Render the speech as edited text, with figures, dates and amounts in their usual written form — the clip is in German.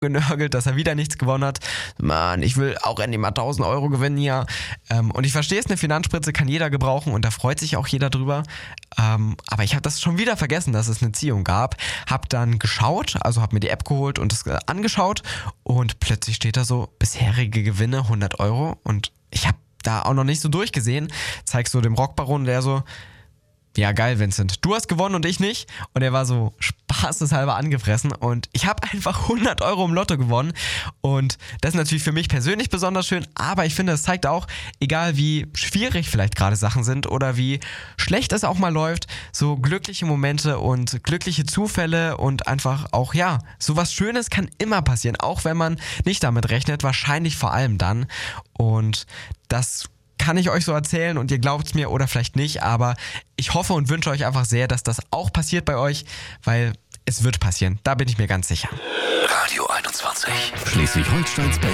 genörgelt, dass er wieder nichts gewonnen hat. Mann, ich will auch endlich mal 1.000 Euro gewinnen hier. Und ich verstehe es, eine Finanzspritze kann jeder gebrauchen und da freut sich auch jeder drüber. Aber ich habe das schon wieder vergessen, dass es eine Ziehung gab. Hab dann geschaut, also habe mir die App geholt und das angeschaut und plötzlich steht da so, bisherige Gewinne 100 Euro und ich habe da auch noch nicht so durchgesehen. Zeigst so dem Rockbaron, der so, ja geil Vincent, du hast gewonnen und ich nicht. Und er war so spaßeshalber angefressen und ich habe einfach 100 Euro im Lotto gewonnen. Und das ist natürlich für mich persönlich besonders schön, aber ich finde, es zeigt auch, egal wie schwierig vielleicht gerade Sachen sind oder wie schlecht es auch mal läuft, so glückliche Momente und glückliche Zufälle und einfach auch, ja, sowas Schönes kann immer passieren, auch wenn man nicht damit rechnet, wahrscheinlich vor allem dann. Und das kann ich euch so erzählen und ihr glaubt es mir oder vielleicht nicht, aber ich hoffe und wünsche euch einfach sehr, dass das auch passiert bei euch, weil es wird passieren, da bin ich mir ganz sicher. Radio 21. Schleswig-Holsteins